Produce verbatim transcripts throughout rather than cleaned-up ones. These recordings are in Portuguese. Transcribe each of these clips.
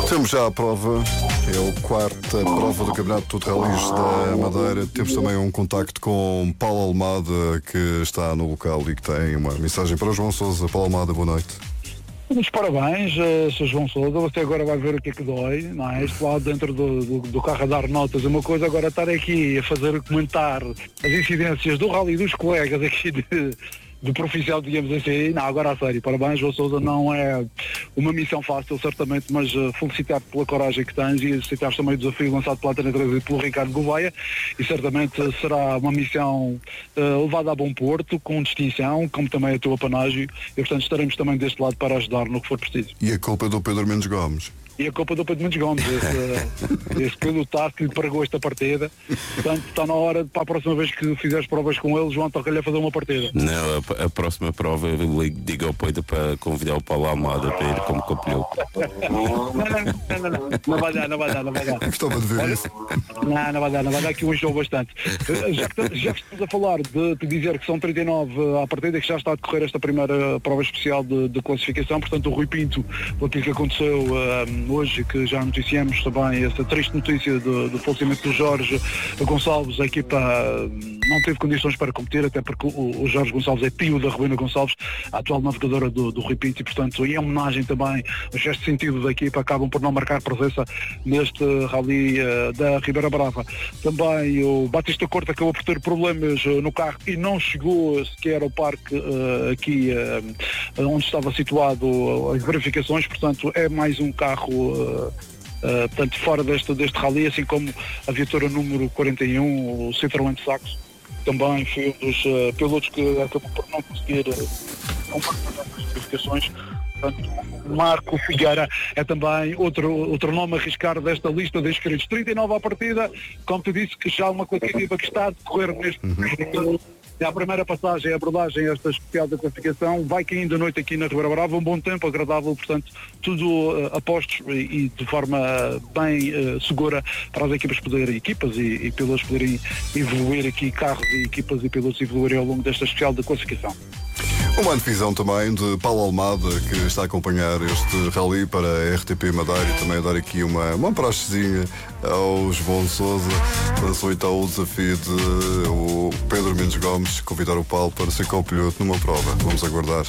Temos já a prova, é a quarta prova do Campeonato de Rallys da Madeira. Temos também um contacto com Paulo Almada, que está no local e que tem uma mensagem para o João Sousa. Paulo Almada, boa noite. Muitos parabéns, senhor João Sousa. Você agora vai ver o que é que dói, não é? Este lado dentro do, do, do carro a dar notas é uma coisa, agora estar aqui a fazer comentar as incidências do rally dos colegas aqui de, de profissão, digamos assim. Não, agora a sério, parabéns, João Sousa. Não é uma missão fácil, certamente, mas uh, felicitar-te pela coragem que tens e aceitar também o desafio lançado pela Antena três e pelo Ricardo Gouveia, e certamente uh, será uma missão uh, levada a bom porto, com distinção, como também a tua apanágio, e portanto estaremos também deste lado para ajudar no que for preciso. E a culpa é do Pedro Mendes Gomes? E a culpa do Pedro Mendes Gomes, esse, esse pilotaço que lhe pregou esta partida. Portanto, está na hora, para a próxima vez que fizeres provas com ele, João, toca-lhe a fazer uma partida. Não, a, a próxima prova eu digo ao Pedro para convidar o Paulo Almada para ir como copiloto. Não, não, não, não, não, não vai dar, não vai dar, não vai dar. Gostava de ver Olha, isso. Não, não vai dar, não vai dar, que um encheu bastante. Já que, já que estamos a falar de, de dizer que são trinta e nove à partida, que já está a decorrer esta primeira prova especial de, de classificação, portanto o Rui Pinto, pelo que aconteceu um, hoje, que já noticiamos também essa triste notícia do, do falecimento do Jorge Gonçalves, a equipa não teve condições para competir, até porque o, o Jorge Gonçalves é tio da Rubina Gonçalves, a atual navegadora do, do Rui Pinto, e portanto em homenagem também, o gesto de sentido da equipa, acabam por não marcar presença neste rally uh, da Ribeira Brava. Também o Batista Corte acabou por ter problemas uh, no carro e não chegou sequer ao parque uh, aqui uh, onde estava situado uh, as verificações, portanto é mais um carro uh, Uh, portanto, fora deste, deste rally, assim como a viatura número quarenta e um, o Citroën de Saxo, também foi um dos uh, pilotos que acabou por não conseguir uh, as verificações. Portanto, Marco Figueira é também outro, outro nome a arriscar desta lista de inscritos. trinta e nove à partida, como tu disse, que já uma classificativa que está a decorrer neste momento. É a primeira passagem, a abordagem esta especial da classificação, vai caindo a noite aqui na Ribeira Brava, um bom tempo, agradável, portanto, tudo uh, a postos e, e de forma bem uh, segura para as equipas poderem, equipas e, e pilotos poderem evoluir aqui, carros e equipas e pilotos evoluírem ao longo desta especial da classificação. Uma antevisão também de Paulo Almada, que está a acompanhar este rally para a R T P Madeira, e também a dar aqui uma, uma praxezinha ao João Sousa. Lançou então o desafio de o Pedro Mendes Gomes convidar o Paulo para ser copiloto numa prova. Vamos aguardar.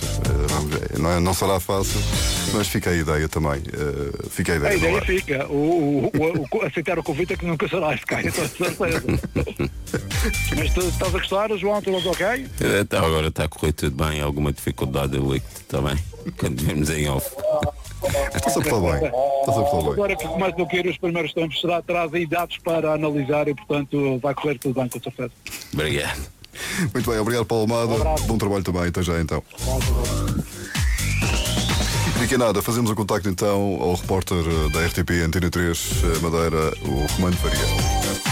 Não, é, não será fácil, mas fica a ideia também. Fica a ideia. A ideia fica. O, o, o, o, aceitar o convite é que nunca será esse cara, estou certeza. Mas tu estás a gostar, João? Tudo ok? Até agora está a correr tudo bem. Alguma dificuldade eu ligo também, quando vemos em off. Está sempre bem. Está sempre bem. Agora que começam a cair os primeiros tempos, será traz aí dados para analisar e, portanto, vai correr tudo bem, com certeza. Obrigado. Muito bem, obrigado, Paulo Almada. Um Bom trabalho também, até já então. E que nada, fazemos o contacto então ao repórter da R T P Antena três Madeira, o Romano Faria.